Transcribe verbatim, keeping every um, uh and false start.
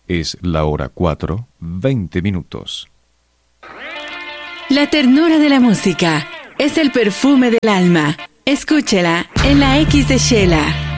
Es la hora cuatro, veinte minutos. La ternura de la música es el perfume del alma. Escúchela en la X de Shela.